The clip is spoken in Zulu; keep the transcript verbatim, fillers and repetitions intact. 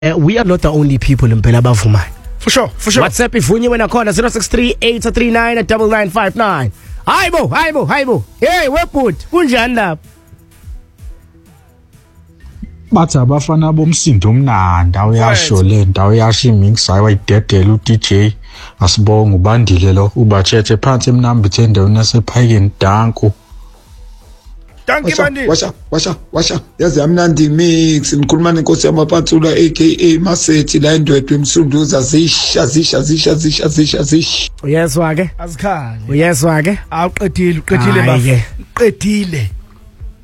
Uh, we are not the only people impela abavumayo. For sure, for sure. WhatsApp ifuniwe nakhona zero six three eight three nine nine nine five nine. Hayibo, hayibo, hayibo. Hey, webhuti, kunjani lapha? Bathi abafana bomsindo omnanda uyasho le nto uyasho imixayi wayidedela u-D J asibonga ubandile lo ubathethe phansi emnambithe endaweni yasephayikeni danku. Danki bandile. Washa washa washa yazi yamnandi mix ngikhuluma nenkosi yamaphathula aka Masethi la endwedwe emsunduza zisha zisha zisha zisha zisha zisha. Uyezwa ke? Azikhali. Uyezwa ke? Awuqedile uqedile bafu. Uqedile.